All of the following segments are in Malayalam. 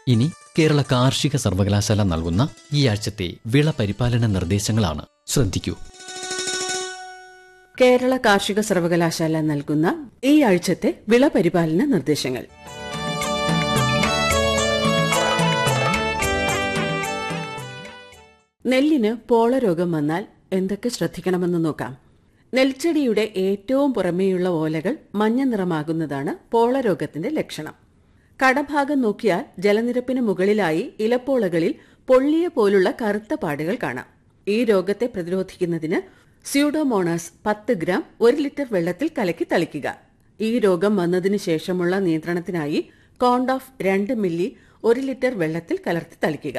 ഇനി കേരള കാർഷിക സർവകലാശാല നൽകുന്ന ഈ ആഴ്ചത്തെ വിള പരിപാലന നിർദ്ദേശങ്ങളാണ്. ശ്രദ്ധിക്കൂ. കേരള കാർഷിക സർവകലാശാല നൽകുന്ന ഈ ആഴ്ചത്തെ വിള പരിപാലന നിർദ്ദേശങ്ങൾ. നെല്ലിന് പോളരോഗം വന്നാൽ എന്തൊക്കെ ശ്രദ്ധിക്കണമെന്ന് നോക്കാം. നെൽച്ചെടിയുടെ ഏറ്റവും പുറമേയുള്ള ഓലകൾ മഞ്ഞ നിറമാകുന്നതാണ് പോളരോഗത്തിന്റെ ലക്ഷണം. കടഭാഗം നോക്കിയാൽ ജലനിരപ്പിന് മുകളിലായി ഇലപ്പോളകളിൽ പൊള്ളിയ പോലുള്ള കറുത്ത പാടുകൾ കാണാം. ഈ രോഗത്തെ പ്രതിരോധിക്കുന്നതിന് സ്യൂഡോമോണാസ് 10 ഗ്രാം 1 ലിറ്റർ വെള്ളത്തിൽ കലക്കി തളിക്കുക. ഈ രോഗം വന്നതിനു ശേഷമുള്ള നിയന്ത്രണത്തിനായി കോണ്ടോഫ് 2 മില്ലി 1 ലിറ്റർ വെള്ളത്തിൽ കലർത്തി തളിക്കുക.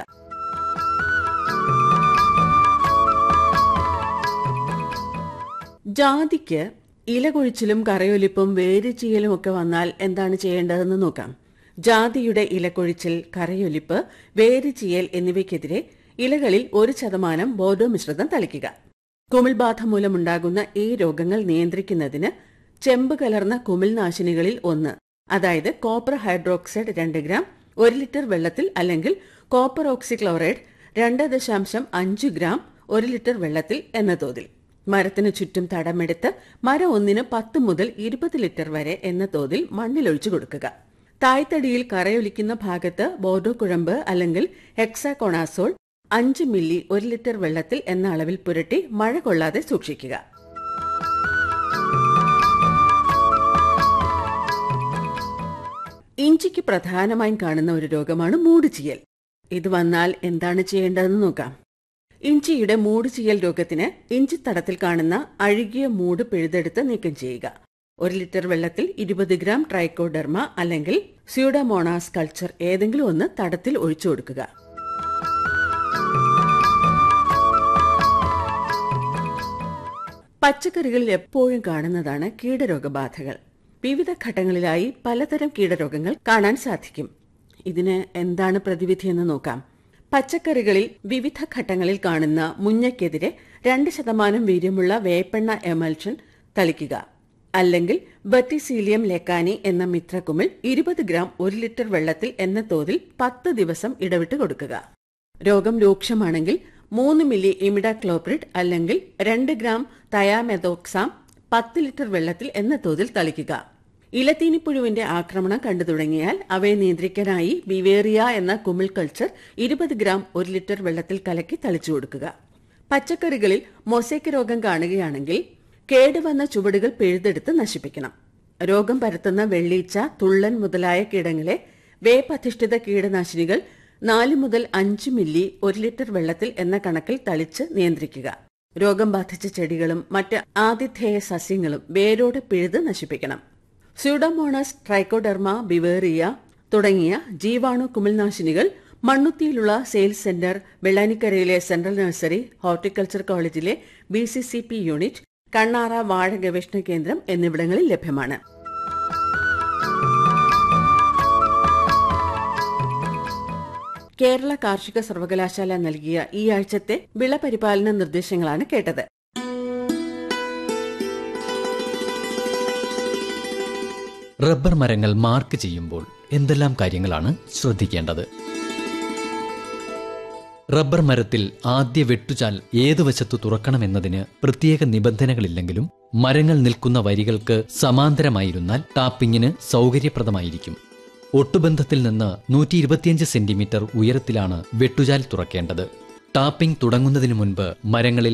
ജാതിക്ക് ഇലകൊഴിച്ചിലും കറയൊലിപ്പും വേരുചീയലും ഒക്കെ വന്നാൽ എന്താണ് ചെയ്യേണ്ടതെന്ന് നോക്കാം. ജാതിയുടെ ഇലകൊഴിച്ചിൽ, കറയൊലിപ്പ്, വേരുചീയൽ എന്നിവയ്ക്കെതിരെ ഇലകളിൽ 1% ബോർഡോ മിശ്രിതം തളിക്കുക. കുമിൾബാധ മൂലമുണ്ടാകുന്ന ഈ രോഗങ്ങൾ നിയന്ത്രിക്കുന്നതിന് ചെമ്പ് കലർന്ന കുമിൾനാശിനികളിൽ 1, അതായത് കോപ്പർ ഹൈഡ്രോക്സൈഡ് 2 ഗ്രാം 1 ലിറ്റർ വെള്ളത്തിൽ അല്ലെങ്കിൽ കോപ്പർ ഓക്സിക്ലോറൈഡ് 2.5 ഗ്രാം 1 ലിറ്റർ വെള്ളത്തിൽ എന്ന തോതിൽ മരത്തിനു ചുറ്റും തടമെടുത്ത് മരം ഒന്നിന് 10 മുതൽ 20 ലിറ്റർ വരെ എന്ന തോതിൽ മണ്ണിലൊഴിച്ചു കൊടുക്കുക. തായ്തടിയിൽ കറയൊലിക്കുന്ന ഭാഗത്ത് ബോർഡോ കുഴമ്പ് അല്ലെങ്കിൽ ഹെക്സാകോണാസോൾ 5 മില്ലി 1 ലിറ്റർ വെള്ളത്തിൽ എന്ന അളവിൽ പുരട്ടി മഴ കൊള്ളാതെ സൂക്ഷിക്കുക. ഇഞ്ചിക്ക് പ്രധാനമായും കാണുന്ന ഒരു രോഗമാണ് മൂടുചീയൽ. ഇത് വന്നാൽ എന്താണ് ചെയ്യേണ്ടതെന്ന് നോക്കാം. ഇഞ്ചിയുടെ മൂടുചീയൽ രോഗത്തിന് ഇഞ്ചിത്തടത്തിൽ കാണുന്ന അഴുകിയ മൂട് പിഴുതെടുത്ത് നീക്കം ചെയ്യുക. 1 ലിറ്റർ വെള്ളത്തിൽ 20 ഗ്രാം ട്രൈക്കോഡെർമ അല്ലെങ്കിൽ സ്യൂഡോമോണാസ് കൾച്ചർ ഏതെങ്കിലും ഒന്ന് തടത്തിൽ ഒഴിച്ചു കൊടുക്കുക. പച്ചക്കറികളിൽ എപ്പോഴും കാണുന്നതാണ് കീടരോഗബാധകൾ. വിവിധ ഘട്ടങ്ങളിലായി പലതരം കീടരോഗങ്ങൾ കാണാൻ സാധിക്കും. ഇതിന് എന്താണ് പ്രതിവിധിയെന്ന് നോക്കാം. പച്ചക്കറികളിൽ വിവിധ ഘട്ടങ്ങളിൽ കാണുന്ന മുഞ്ഞയ്ക്കെതിരെ 2% വീര്യമുള്ള വേപ്പെണ്ണ എമൽഷൻ തളിക്കുക. അല്ലെങ്കിൽ ബറ്റിസീലിയം ലെക്കാനി എന്ന മിത്രകുമിൾ 20 ഗ്രാം 1 ലിറ്റർ വെള്ളത്തിൽ എന്ന തോതിൽ 10 ദിവസം ഇടവിട്ട് കൊടുക്കുക. രോഗം രൂക്ഷമാണെങ്കിൽ 3 മില്ലി ഇമിഡാക്ലോപ്രിഡ് അല്ലെങ്കിൽ 2 ഗ്രാം തയാമെതോക്സാം 10 ലിറ്റർ വെള്ളത്തിൽ എന്ന തോതിൽ തളിക്കുക. ഇലത്തീനിപ്പുഴുവിന്റെ ആക്രമണം കണ്ടു തുടങ്ങിയാൽ അവയെ നിയന്ത്രിക്കാനായി ബിവേറിയ എന്ന കുമിൾ കൾച്ചർ 20 ഗ്രാം 1 ലിറ്റർ വെള്ളത്തിൽ കലക്കി തളിച്ചു കൊടുക്കുക. പച്ചക്കറികളിൽ മൊസൈക്ക് രോഗം കാണുകയാണെങ്കിൽ കേടുവന്ന ചുവടുകൾ പിഴുതെടുത്ത് നശിപ്പിക്കണം. രോഗം പരത്തുന്ന വെള്ളീച്ച, തുള്ളൻ മുതലായ കീടങ്ങളെ വേപ്പധിഷ്ഠിത കീടനാശിനികൾ 4 മുതൽ 5 മില്ലി 1 ലിറ്റർ വെള്ളത്തിൽ എന്ന കണക്കിൽ തളിച്ച് നിയന്ത്രിക്കുക. രോഗം ബാധിച്ച ചെടികളും മറ്റ് ആതിഥേയ സസ്യങ്ങളും വേരോടെ പിഴുത് നശിപ്പിക്കണം. സ്യൂഡോമോണാസ്, ട്രൈക്കോഡെർമ, ബിവേറിയ തുടങ്ങിയ ജീവാണു കുമിൾനാശിനികൾ മണ്ണുത്തിയിലുള്ള sales centre, വെള്ളാനിക്കരയിലെ central nursery, horticulture കോളേജിലെ BCCP യൂണിറ്റ്, കണ്ണാറ വാഴ ഗവേഷണ കേന്ദ്രം എന്നിവിടങ്ങളിൽ ലഭ്യമാണ്. കേരള കാർഷിക സർവകലാശാല നൽകിയ ഈ ആഴ്ചത്തെ വിള പരിപാലന നിർദ്ദേശങ്ങളാണ് കേട്ടത്. റബ്ബർ മരങ്ങൾ മാർക്ക് ചെയ്യുമ്പോൾ എന്തെല്ലാം കാര്യങ്ങളാണ് ശ്രദ്ധിക്കേണ്ടത്? റബ്ബർ മരത്തിൽ ആദ്യ വെട്ടുചാൽ ഏതു വശത്തു തുറക്കണമെന്നതിന് പ്രത്യേക നിബന്ധനകളില്ലെങ്കിലും മരങ്ങൾ നിൽക്കുന്ന വരികൾക്ക് സമാന്തരമായിരുന്നാൽ ടാപ്പിങ്ങിന് സൗകര്യപ്രദമായിരിക്കും. ഒട്ടുബന്ധത്തിൽ നിന്ന് 125 സെന്റിമീറ്റർ ഉയരത്തിലാണ് വെട്ടുചാൽ തുറക്കേണ്ടത്. ടാപ്പിംഗ് തുടങ്ങുന്നതിനു മുൻപ് മരങ്ങളിൽ